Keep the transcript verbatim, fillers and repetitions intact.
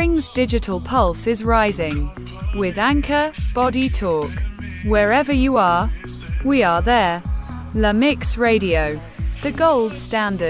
Spring's digital pulse is rising. With Anchor, Body Talk. Wherever you are, we are there. La Mix Radio, the gold standard.